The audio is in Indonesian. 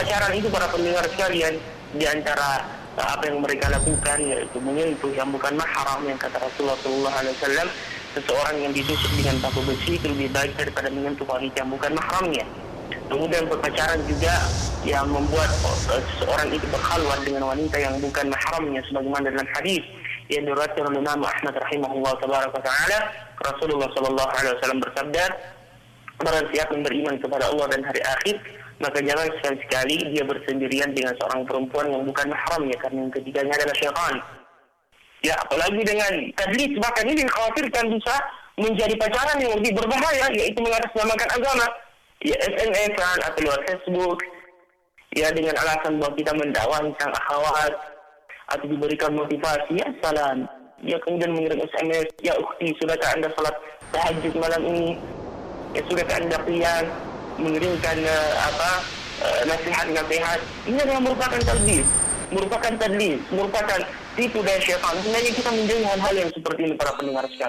pacaran itu para pendengar sekalian, di antara apa yang mereka lakukan yaitu menyentuh yang bukan mahram, yang kata Rasulullah SAW, seseorang yang ditusuk dengan paku besi itu lebih baik daripada menyentuh wanita yang bukan mahramnya. Kemudian berpacaran juga yang membuat seseorang itu berkhalwat dengan wanita yang bukan mahramnya, sebagaimana dalam hadis yang diriwayatkan oleh Imam Ahmad rahimahullah taala, Rasulullah SAW bersabda, barang siapa yang beriman kepada Allah dan hari akhir, maka jangan sekali-sekali dia bersendirian dengan seorang perempuan yang bukan mahramnya, karena yang ketiganya adalah syaitan. Ya, apalagi dengan tadlis, bahkan ini dikhawatirkan bisa menjadi pacaran yang lebih berbahaya, yaitu mengatasnamakan agama. Ya, SMS-an atau lewat Facebook, ya dengan alasan bahwa kita mendakwahi sang akhwat, atau diberikan motivasi, ya salam. Ya kemudian mengirim SMS, ya ukhti, sudahkah anda salat tahajud malam ini? Ya sudahkah anda qiyam? Mengirimkan nasihat-nasihat. Ini adalah merupakan tadlis, merupakan tipu daya syaitan. Sebenarnya kita menjauhi hal-hal yang seperti ini para pendengar sekalian.